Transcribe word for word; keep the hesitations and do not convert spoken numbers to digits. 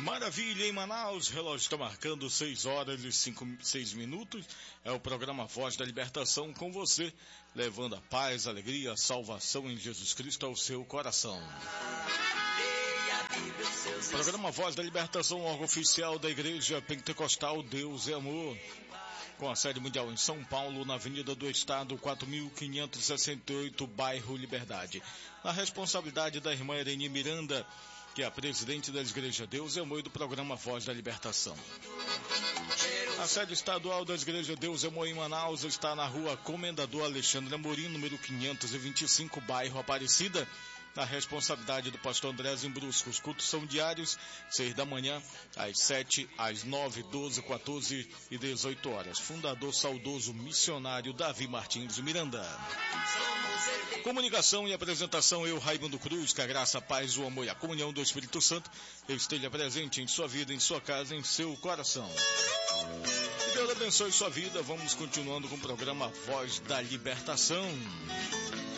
Maravilha, em Manaus, relógio está marcando seis horas e cinco, seis minutos. É o programa Voz da Libertação com você, levando a paz, a alegria, a salvação em Jesus Cristo ao seu coração. Programa Voz da Libertação, órgão oficial da Igreja Pentecostal Deus é Amor, com a sede mundial em São Paulo, na Avenida do Estado, quatro mil quinhentos e sessenta e oito, bairro Liberdade. Na responsabilidade da irmã Ereni Miranda, que é a presidente da Igreja Deus é Amor e do programa Voz da Libertação. A sede estadual da Igreja Deus é Amor em Manaus está na rua Comendador Alexandre Amorim, número quinhentos e vinte e cinco, bairro Aparecida, na responsabilidade do pastor André Zimbrusco. Os cultos são diários, seis da manhã, às sete, às nove, doze, quatorze e dezoito horas. Fundador saudoso missionário Davi Martins de Miranda. Comunicação e apresentação, eu, Raimundo Cruz, que a graça, a paz, o amor e a comunhão do Espírito Santo esteja presente em sua vida, em sua casa, em seu coração. Que Deus abençoe sua vida. Vamos continuando com o programa Voz da Libertação.